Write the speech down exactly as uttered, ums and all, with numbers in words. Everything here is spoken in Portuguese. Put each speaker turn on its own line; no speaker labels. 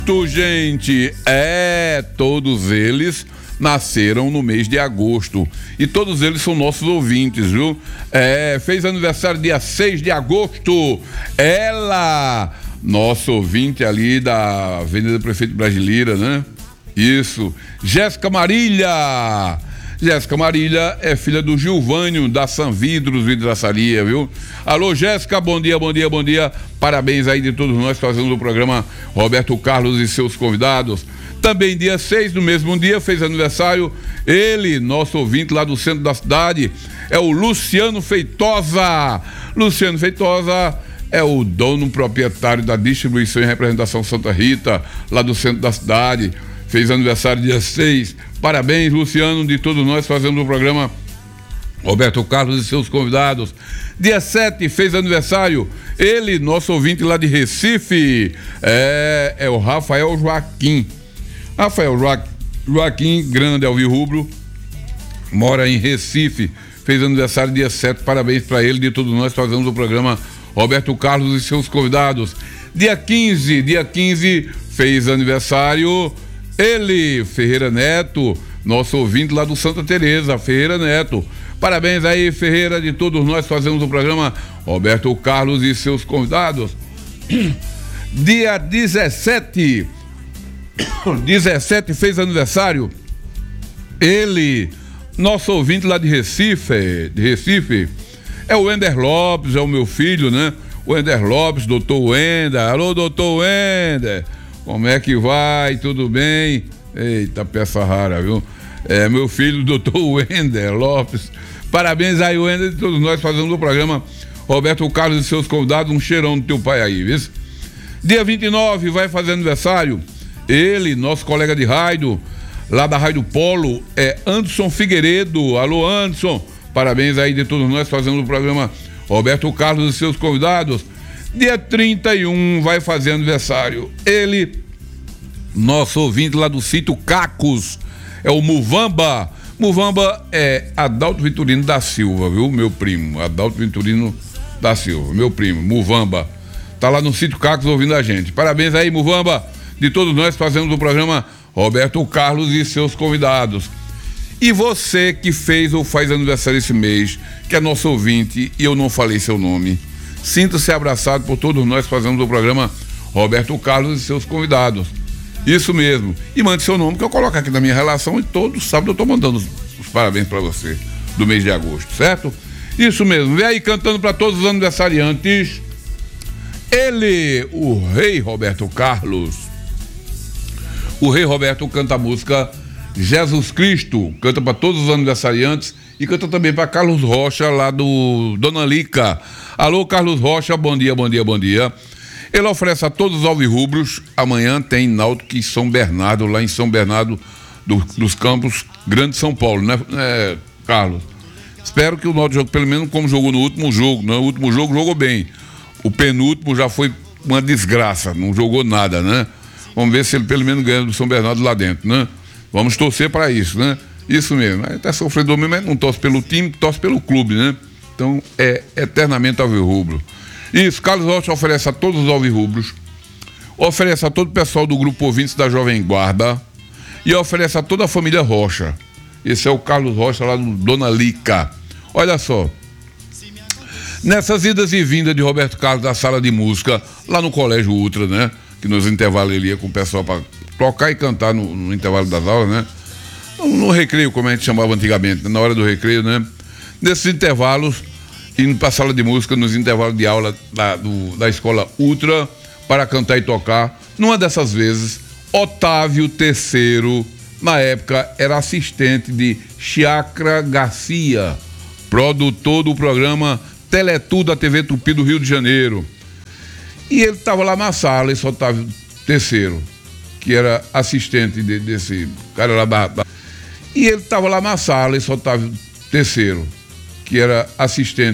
Gente, é, todos eles nasceram no mês de agosto e todos eles são nossos ouvintes, viu? É, fez aniversário dia seis de agosto, ela, nosso ouvinte ali da Avenida Prefeito Brasileira, né? Isso, Jéssica Marília. Jéssica Marília é filha do Gilvânio da Sanvidros Vidraçaria, viu? Alô, Jéssica, bom dia, bom dia, bom dia. Parabéns aí de todos nós fazendo o programa Roberto Carlos e seus convidados. Também dia seis, no mesmo dia, fez aniversário ele, nosso ouvinte lá do centro da cidade, é o Luciano Feitosa. Luciano Feitosa é o dono proprietário da distribuição e representação Santa Rita, lá do centro da cidade. Fez aniversário dia seis. Parabéns, Luciano, de todos nós fazendo o programa Roberto Carlos e seus convidados. Dia sete fez aniversário ele, nosso ouvinte lá de Recife, é, é o Rafael Joaquim. Rafael Joaquim, Joaquim Grande Alvirrubro, mora em Recife, fez aniversário dia sete. Parabéns para ele, de todos nós fazendo o programa Roberto Carlos e seus convidados. Dia quinze, dia quinze fez aniversário ele, Ferreira Neto, nosso ouvinte lá do Santa Teresa, Ferreira Neto. Parabéns aí, Ferreira, de todos nós fazemos o programa Roberto Carlos e seus convidados. Dia dezessete, dezessete fez aniversário ele, nosso ouvinte lá de Recife, de Recife, é o Wender Lopes, é o meu filho, né? O Wender Lopes, doutor Wender. Alô, doutor Wender. Como é que vai? Tudo bem? Eita, peça rara, viu? É meu filho, doutor Wender Lopes. Parabéns aí, Wender, de todos nós fazendo o programa Roberto Carlos e seus convidados. Um cheirão do teu pai aí, viu? Dia vinte e nove vai fazer aniversário ele, nosso colega de rádio, lá da Rádio Polo, é Anderson Figueiredo. Alô, Anderson. Parabéns aí de todos nós fazendo o programa Roberto Carlos e seus convidados. Dia trinta e um vai fazer aniversário ele, nosso ouvinte lá do sítio Cacos, é o Muvamba. Muvamba é Adalto Vitorino da Silva, viu? Meu primo, Adalto Vitorino da Silva, meu primo, Muvamba. Tá lá no sítio Cacos ouvindo a gente. Parabéns aí, Muvamba, de todos nós fazendo o programa Roberto Carlos e seus convidados. E você que fez ou faz aniversário esse mês, que é nosso ouvinte e eu não falei seu nome, sinta-se abraçado por todos nós fazendo o programa Roberto Carlos e seus convidados. Isso mesmo. E mande seu nome que eu coloco aqui na minha relação e todo sábado eu tô mandando os, os parabéns para você do mês de agosto, certo? Isso mesmo. Vem aí cantando para todos os aniversariantes. Ele, o rei Roberto Carlos. O rei Roberto canta a música Jesus Cristo, canta para todos os aniversariantes e canta também para Carlos Rocha, lá do Dona Lica. Alô, Carlos Rocha, bom dia, bom dia, bom dia. Ele oferece a todos os alvirrubros. Amanhã tem Náutico e São Bernardo, lá em São Bernardo do, dos Campos, Grande São Paulo, né, é, Carlos? Espero que o Náutico jogue pelo menos como jogou no último jogo, né? O último jogo jogou bem. O penúltimo já foi uma desgraça, não jogou nada, né? Vamos ver se ele pelo menos ganha do São Bernardo lá dentro, né? Vamos torcer para isso, né? Isso mesmo. Até sofredor mesmo, mas não torce pelo time, torce pelo clube, né? Então é eternamente alvirrubro. Isso, Carlos Rocha oferece a todos os alvirrubros, oferece a todo o pessoal do grupo ouvintes da Jovem Guarda e oferece a toda a família Rocha. Esse é o Carlos Rocha lá do Dona Lica. Olha só, nessas idas e vindas de Roberto Carlos da sala de música lá no Colégio Ultra, né? Que nos intervalos ele ia com o pessoal para tocar e cantar no, no intervalo das aulas, né? No, no recreio, como a gente chamava antigamente, na hora do recreio, né? Nesses intervalos, indo para a sala de música, nos intervalos de aula da, do, da escola Ultra, para cantar e tocar. Numa dessas vezes, Otávio Terceiro, na época, era assistente de Chacra Garcia, produtor do programa Teletudo da T V Tupi do Rio de Janeiro. E ele estava lá na sala, esse Otávio Terceiro, que era assistente de, desse cara lá da... da... E ele estava lá na sala, esse Otávio Terceiro, que era assistente